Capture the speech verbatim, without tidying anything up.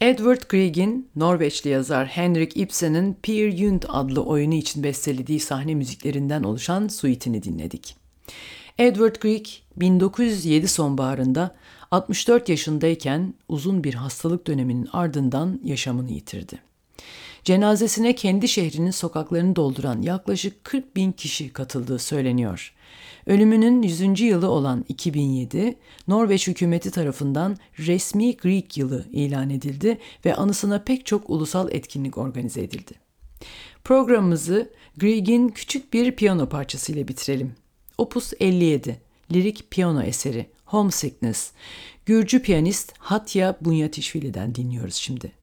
Edvard Grieg'in Norveçli yazar Henrik Ibsen'in Peer Gynt adlı oyunu için bestelediği sahne müziklerinden oluşan suite'ini dinledik. Edvard Grieg bin dokuz yüz yedi sonbaharında altmış dört yaşındayken uzun bir hastalık döneminin ardından yaşamını yitirdi. Cenazesine kendi şehrinin sokaklarını dolduran yaklaşık kırk bin kişi katıldığı söyleniyor. Ölümünün yüzüncü yılı olan iki bin yedi, Norveç hükümeti tarafından resmi Grieg yılı ilan edildi ve anısına pek çok ulusal etkinlik organize edildi. Programımızı Grieg'in küçük bir piyano parçasıyla bitirelim. Opus elli yedi, lirik piyano eseri Homesickness, Gürcü piyanist Hatya Bunyatişvili'den dinliyoruz şimdi.